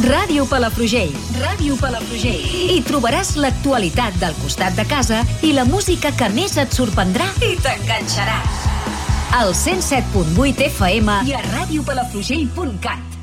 Ràdio Palafrugell. Ràdio Palafrugell. Hi trobaràs l'actualitat del costat de casa i la música que més et sorprendrà i t'enganxaràs. Al 107.8 FM i a radiopalafrugell.cat.